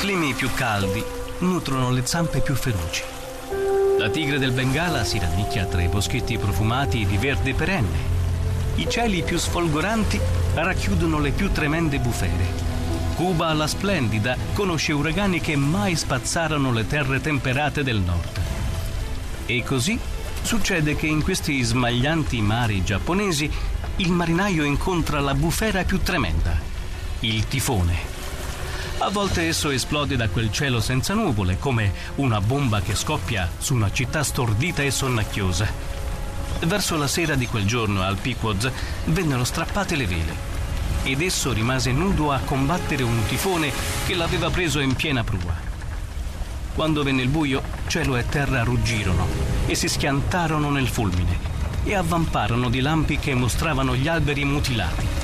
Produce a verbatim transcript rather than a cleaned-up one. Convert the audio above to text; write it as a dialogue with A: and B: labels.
A: climi più caldi nutrono le zampe più feroci. La tigre del Bengala si rannicchia tra i boschetti profumati di verde perenne. I cieli più sfolgoranti racchiudono le più tremende bufere. Cuba, la splendida, conosce uragani che mai spazzarono le terre temperate del nord. E così succede che in questi smaglianti mari giapponesi il marinaio incontra la bufera più tremenda, il tifone. A volte esso esplode da quel cielo senza nuvole, come una bomba che scoppia su una città stordita e sonnacchiosa. Verso la sera di quel giorno al Pequod vennero strappate le vele ed esso rimase nudo a combattere un tifone che l'aveva preso in piena prua. Quando venne il buio, cielo e terra ruggirono e si schiantarono nel fulmine e avvamparono di lampi che mostravano gli alberi mutilati.